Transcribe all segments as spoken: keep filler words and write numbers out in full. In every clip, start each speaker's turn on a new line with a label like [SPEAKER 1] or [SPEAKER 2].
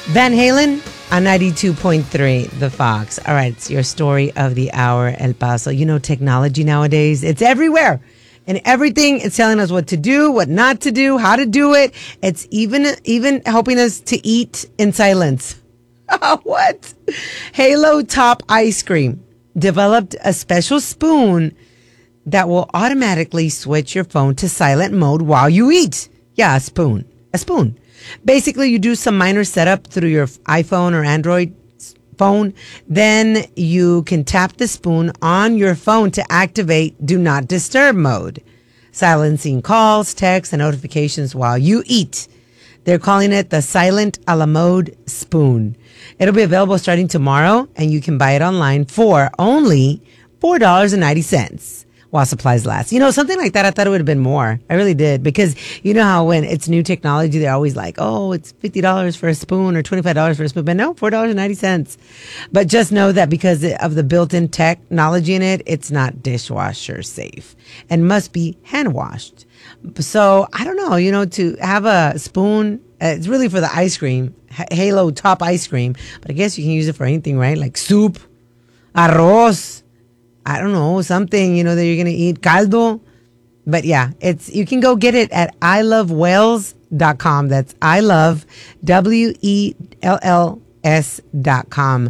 [SPEAKER 1] Van Halen on ninety-two point three, The Fox. All right, it's your story of the hour, El Paso. You know, technology nowadays, it's everywhere. And everything, it's telling us what to do, what not to do, how to do it. It's even even helping us to eat in silence. What? Halo Top Ice Cream developed a special spoon that will automatically switch your phone to silent mode while you eat. Yeah, a spoon. A spoon. Basically, you do some minor setup through your iPhone or Android phone. Then you can tap the spoon on your phone to activate Do Not Disturb mode, silencing calls, texts, and notifications while you eat. They're calling it the Silent a la Mode Spoon. It'll be available starting tomorrow, and you can buy it online for only four dollars and ninety cents. While supplies last. You know, something like that, I thought it would have been more. I really did. Because you know how when it's new technology, they're always like, oh, it's fifty dollars for a spoon or twenty-five dollars for a spoon. But no, four dollars and ninety cents. But just know that because of the built-in technology in it, it's not dishwasher safe and must be hand washed. So I don't know, you know, to have a spoon, uh, it's really for the ice cream, H- Halo Top Ice Cream. But I guess you can use it for anything, right? Like soup, arroz. I don't know, something, you know, that you're going to eat, caldo. But yeah, it's you can go get it at I love wells dot com. That's I love, W E L L S dot com.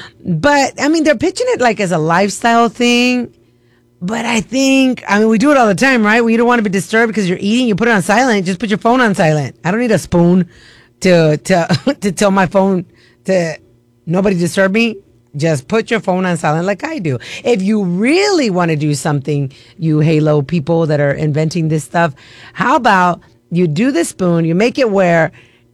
[SPEAKER 1] But, I mean, they're pitching it like as a lifestyle thing. But I think, I mean, we do it all the time, right? When you don't want to be disturbed because you're eating, you put it on silent. Just put your phone on silent. I don't need a spoon to to to tell my phone to nobody disturb me. Just put your phone on silent like I do. If you really want to do something, you Halo people that are inventing this stuff, how about you do the spoon, you make it where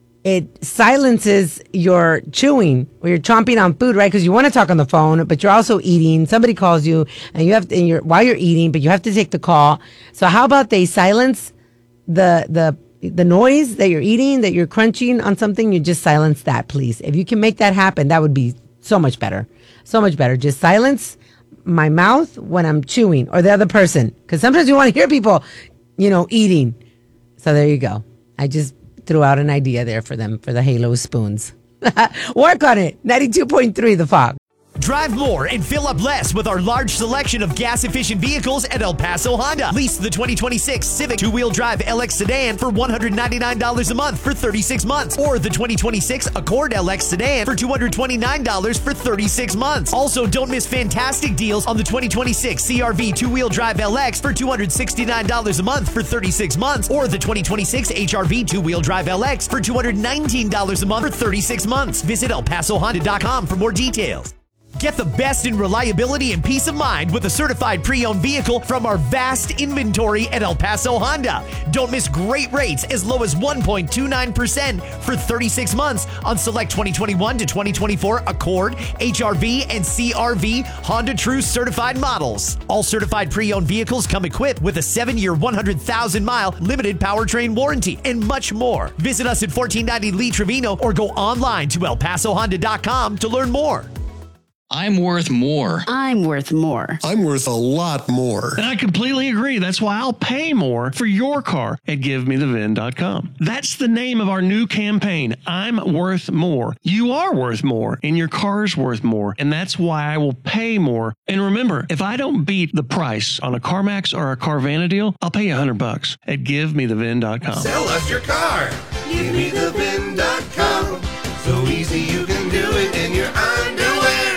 [SPEAKER 1] it silences your chewing or you're chomping on food, right? Because you want to talk on the phone, but you're also eating. Somebody calls you and you have to, and you're, while you're eating, but you have to take the call. So how about they silence the, the, the noise that you're eating, that you're crunching on something, you just silence that, please. If you can make that happen, that would be so much better. So much better. Just silence my mouth when I'm chewing or the other person. Because sometimes you want to hear people, you know, eating. So there you go. I just threw out an idea there for them, for the Halo spoons. Work on it. ninety-two point three, The Fox.
[SPEAKER 2] Drive more and fill up less with our large selection of gas-efficient vehicles at El Paso Honda. Lease the twenty twenty-six Civic two-wheel drive L X sedan for one hundred ninety-nine dollars a month for thirty-six months. Or the twenty twenty-six Accord L X sedan for two hundred twenty-nine dollars for thirty-six months. Also, don't miss fantastic deals on the twenty twenty-six C R V two-wheel drive L X for two hundred sixty-nine dollars a month for thirty-six months. Or the twenty twenty-six H R V two-wheel drive L X for two hundred nineteen dollars a month for thirty-six months. Visit El Paso Honda dot com for more details. Get the best in reliability and peace of mind with a certified pre-owned vehicle from our vast inventory at El Paso Honda. Don't miss great rates as low as one point two nine percent for thirty-six months on select twenty twenty-one to twenty twenty-four Accord, H R V, and C R V Honda True certified models. All certified pre-owned vehicles come equipped with a seven-year, one hundred thousand mile limited powertrain warranty and much more. Visit us at fourteen ninety Lee Trevino or go online to El Paso Honda dot com to learn more.
[SPEAKER 3] I'm worth more.
[SPEAKER 4] I'm worth more.
[SPEAKER 5] I'm worth a lot more.
[SPEAKER 6] And I completely agree. That's why I'll pay more for your car at give me the V I N dot com. That's the name of our new campaign. I'm worth more. You are worth more, and your car's worth more. And that's why I will pay more. And remember, if I don't beat the price on a CarMax or a Carvana deal, I'll pay you a hundred bucks at give me the V I N dot com.
[SPEAKER 5] Sell us your car. give me the V I N dot com. So easy you can do it in your underwear.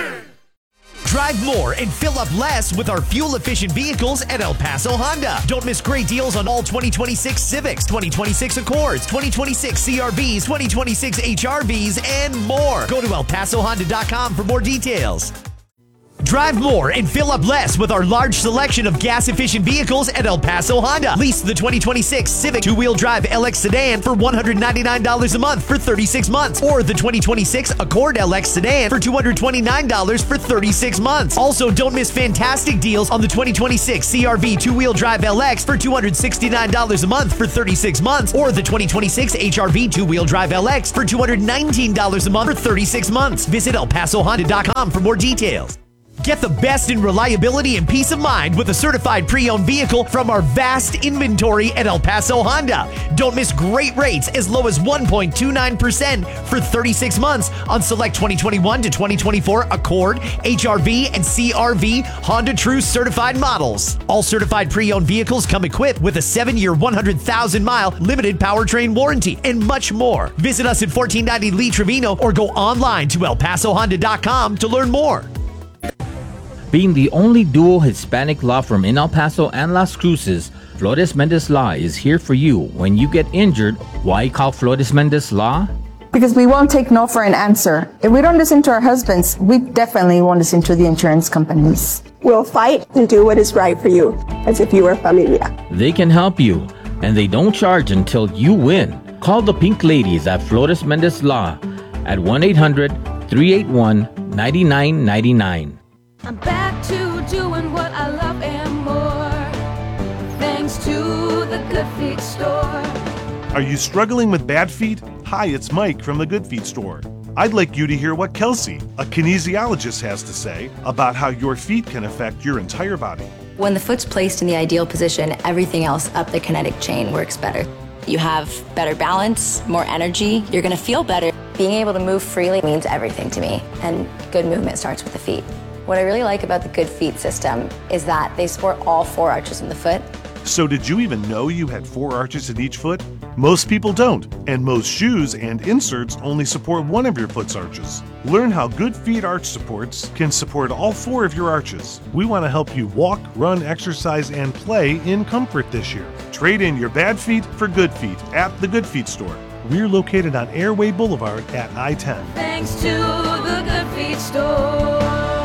[SPEAKER 2] Drive more and fill up less with our fuel-efficient vehicles at El Paso Honda. Don't miss great deals on all twenty twenty-six Civics, twenty twenty-six Accords, twenty twenty-six C R Vs, twenty twenty-six H R Vs, and more. Go to El Paso Honda dot com for more details. Drive more and fill up less with our large selection of gas-efficient vehicles at El Paso Honda. Lease the twenty twenty-six Civic two-wheel drive L X sedan for one hundred ninety-nine dollars a month for thirty-six months. Or the twenty twenty-six Accord L X sedan for two hundred twenty-nine dollars for thirty-six months. Also, don't miss fantastic deals on the twenty twenty-six C R V two-wheel drive L X for two hundred sixty-nine dollars a month for thirty-six months. Or the twenty twenty-six H R V two-wheel drive L X for two hundred nineteen dollars a month for thirty-six months. Visit El Paso Honda dot com for more details. Get the best in reliability and peace of mind with a certified pre-owned vehicle from our vast inventory at El Paso Honda. Don't miss great rates as low as one point two nine percent for thirty-six months on select twenty twenty-one to twenty twenty-four Accord, H R V, and C R V Honda True certified models. All certified pre-owned vehicles come equipped with a seven-year, one hundred thousand mile limited powertrain warranty and much more. Visit us at fourteen ninety Lee Trevino or go online to el paso honda dot com to learn more.
[SPEAKER 4] Being the only dual Hispanic law firm in El Paso and Las Cruces, Flores Mendez Law is here for you. When you get injured, why call Flores Mendez Law?
[SPEAKER 7] Because we won't take no for an answer. If we don't listen to our husbands, we definitely won't listen to the insurance companies.
[SPEAKER 8] We'll fight and do what is right for you, as if you were familia.
[SPEAKER 4] They can help you, and they don't charge until you win. Call the Pink Ladies at Flores Mendez Law at one eight hundred, three eight one, nine nine nine nine.
[SPEAKER 9] I'm back to doing what I love and more, thanks to the Good Feet store.
[SPEAKER 10] Are you struggling with bad feet? Hi, it's Mike from the Good Feet store. I'd like you to hear what Kelsey, a kinesiologist, has to say about how your feet can affect your entire body.
[SPEAKER 11] When the foot's placed in the ideal position, everything else up the kinetic chain works better. You have better balance, more energy, you're gonna feel better. Being able to move freely means everything to me, and good movement starts with the feet. What I really like about the Good Feet system is that they support all four arches in the foot.
[SPEAKER 10] So did you even know you had four arches in each foot? Most people don't, and most shoes and inserts only support one of your foot's arches. Learn how Good Feet arch supports can support all four of your arches. We want to help you walk, run, exercise, and play in comfort this year. Trade in your bad feet for good feet at the Good Feet store. We're located on Airway Boulevard at I ten.
[SPEAKER 9] Thanks to the Good Feet store.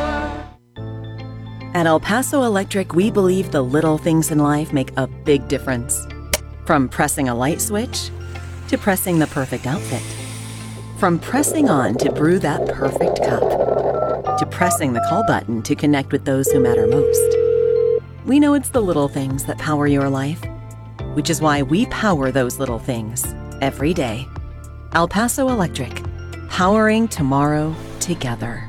[SPEAKER 12] At El Paso Electric, we believe the little things in life make a big difference. From pressing a light switch to pressing the perfect outfit. From pressing on to brew that perfect cup. To pressing the call button to connect with those who matter most. We know it's the little things that power your life, which is why we power those little things every day. El Paso Electric, powering tomorrow together.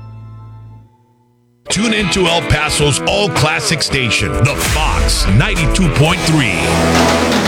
[SPEAKER 13] Tune in to El Paso's all-classic station, The Fox ninety-two point three.